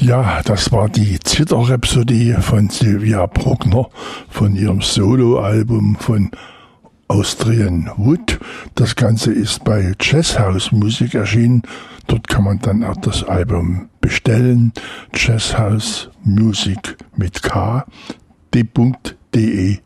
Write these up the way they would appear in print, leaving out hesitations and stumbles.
Ja, das war die Zither-Rhapsodie von Sylvia Bruckner von ihrem Soloalbum von Austrian Wood. Das Ganze ist bei Jazzhouse Musik erschienen. Dort kann man dann auch das Album bestellen. Jazzhouse Musik mit k.de.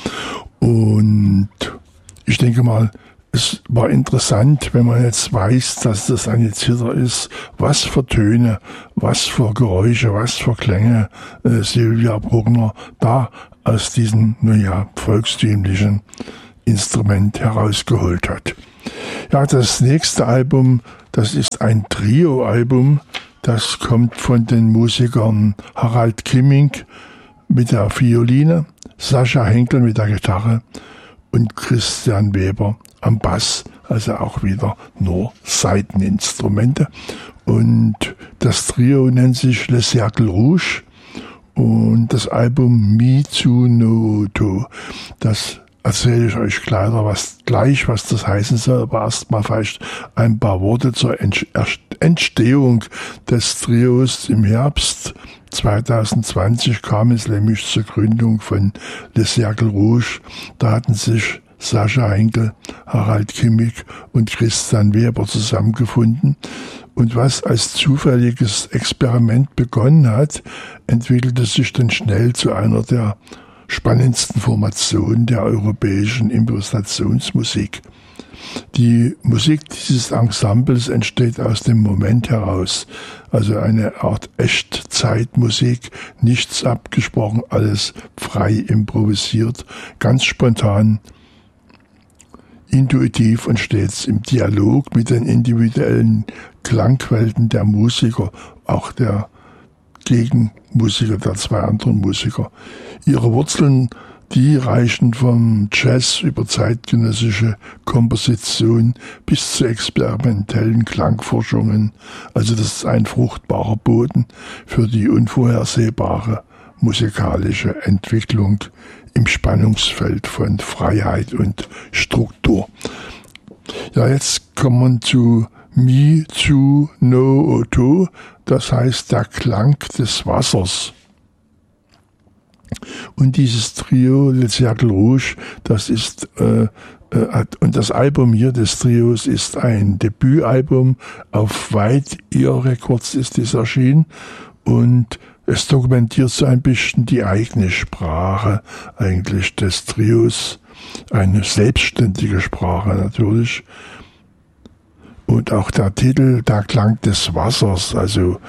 Und ich denke mal, es war interessant, wenn man jetzt weiß, dass das eine Zither ist, was für Töne, was für Geräusche, was für Klänge Sylvia Bruckner da aus diesem, volkstümlichen Instrument herausgeholt hat. Ja, das nächste Album, das ist ein Trio-Album, das kommt von den Musikern Harald Kimming mit der Violine, Sascha Henkel mit der Gitarre und Christian Weber am Bass, also auch wieder nur Saiteninstrumente. Und das Trio nennt sich Le Cercle Rouge und das Album Mitsunoto. Das erzähle ich euch gleich, was das heißen soll, aber erstmal vielleicht ein paar Worte zur Entstehung des Trios. Im Herbst 2020 kam es nämlich zur Gründung von Le Cercle Rouge. Da hatten sich Sascha Henkel, Harald Kimmig und Christian Weber zusammengefunden. Und was als zufälliges Experiment begonnen hat, entwickelte sich dann schnell zu einer der spannendsten Formationen der europäischen Improvisationsmusik. Die Musik dieses Ensembles entsteht aus dem Moment heraus, also eine Art Echtzeitmusik, nichts abgesprochen, alles frei improvisiert, ganz spontan, intuitiv und stets im Dialog mit den individuellen Klangwelten der Musiker, auch der Gegenmusiker, der zwei anderen Musiker. Ihre Wurzeln, die reichen vom Jazz über zeitgenössische Komposition bis zu experimentellen Klangforschungen. Also das ist ein fruchtbarer Boden für die unvorhersehbare musikalische Entwicklung im Spannungsfeld von Freiheit und Struktur. Ja, jetzt kommen wir zu Mitsunoto, das heißt der Klang des Wassers. Und dieses Trio Le Cercle Rouge, das ist und das Album hier des Trios ist ein Debütalbum, auf White Ear Records ist es erschienen und es dokumentiert so ein bisschen die eigene Sprache eigentlich des Trios, eine selbstständige Sprache natürlich. Und auch der Titel, der Klang des Wassers, also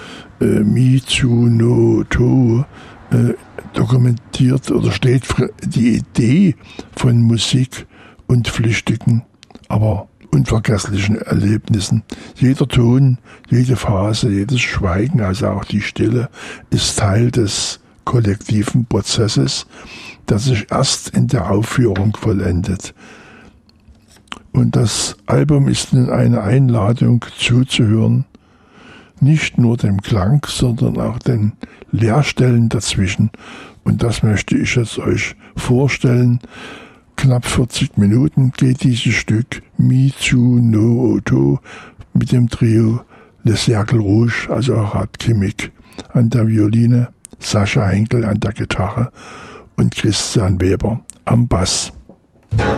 Mitsunoto, dokumentiert oder steht für die Idee von Musik und flüchtigen, aber unvergesslichen Erlebnissen. Jeder Ton, jede Phase, jedes Schweigen, also auch die Stille, ist Teil des kollektiven Prozesses, der sich erst in der Aufführung vollendet. Und das Album ist nun eine Einladung zuzuhören, nicht nur dem Klang, sondern auch den Leerstellen dazwischen. Und das möchte ich jetzt euch vorstellen. Knapp 40 Minuten geht dieses Stück Mitsunoto mit dem Trio Le Cercle Rouge, also Harald Kimmig an der Violine, Sascha Henkel an der Gitarre und Christian Weber am Bass.